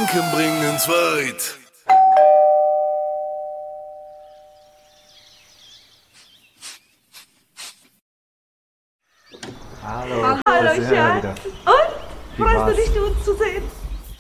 Gedanken bringen's weit. Hallo, Hallo das ist Hera Schatz. wieder. Und? Wie Freust war's? du dich, uns zu sehen?